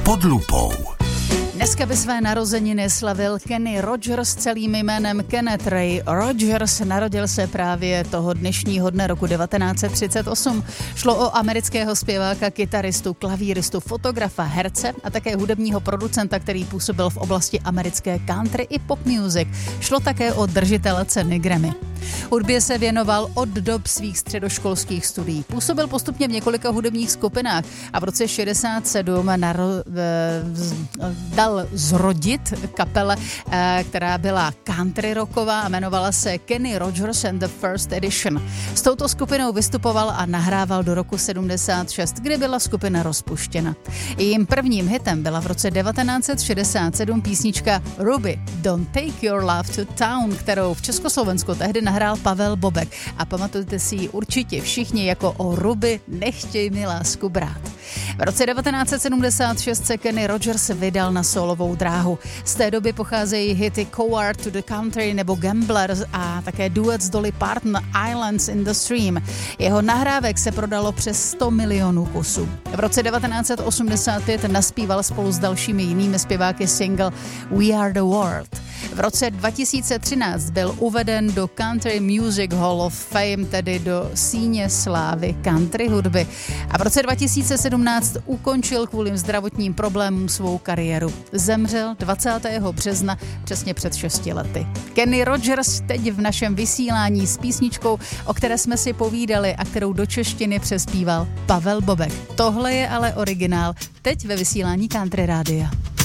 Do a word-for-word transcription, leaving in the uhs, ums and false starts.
Pod lupou. Dneska by své narozeniny slavil Kenny Rogers celým jménem Kenneth Ray Rogers. Narodil se právě toho dnešního dne roku devatenáct set třicet osm. Šlo o amerického zpěváka, kytaristu, klavíristu, fotografa, herce a také hudebního producenta, který působil v oblasti americké country i pop music. Šlo také o držitele ceny Grammy. Hudbě se věnoval od dob svých středoškolských studií. Působil postupně v několika hudebních skupinách a v roce šedesát sedm naro- dal zrodit kapele, která byla country rocková a jmenovala se Kenny Rogers and the First Edition. S touto skupinou vystupoval a nahrával do roku sedmdesát šest, kdy byla skupina rozpuštěna. Jejím prvním hitem byla v roce devatenáct set šedesát sedm písnička Ruby, Don't Take Your Love to Town, kterou v Československu tehdy nahrál Pavel Bobek. A pamatujte si ji určitě všichni jako o Ruby, nechtěj mi lásku brát. V roce devatenáct set sedmdesát šest se Kenny Rogers vydal na solovou dráhu. Z té doby pocházejí hity Coward to the Country nebo Gambler a také duet s Dolly Parton Islands in the Stream. Jeho nahrávek se prodalo přes sto milionů kusů. V roce devatenáct set osmdesát pět naspíval spolu s dalšími jinými zpěváky single We Are the World. V roce dva tisíce třináct byl uveden do Country Music Hall of Fame, tedy do síně slávy country hudby. A v roce dva tisíce sedmnáct ukončil kvůli zdravotním problémům svou kariéru. Zemřel dvacátého března přesně před šesti lety. Kenny Rogers teď v našem vysílání s písničkou, o které jsme si povídali a kterou do češtiny přespíval Pavel Bobek. Tohle je ale originál teď ve vysílání Country Rádia.